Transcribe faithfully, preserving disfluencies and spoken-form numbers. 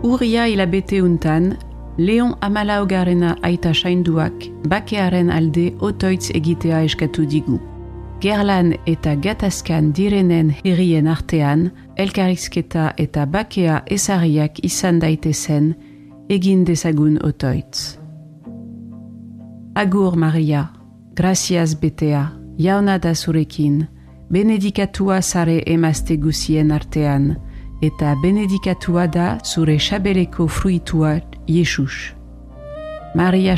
Urria hilabete untan, Leon hamalaugarrena aita sainduak bakearen alde otoitz egitea eskatu digu. Gerlan eta gatazkan direnen herrien artean, elkarrizketa eta bakea ezarriak izan daitezen egin dezagun otoitz. Agur Maria, gracias betea, jauna da zurekin, benedikatua zare emazte guzien artean, eta benedikatua da zure xabeleko fruitua Jesus. Maria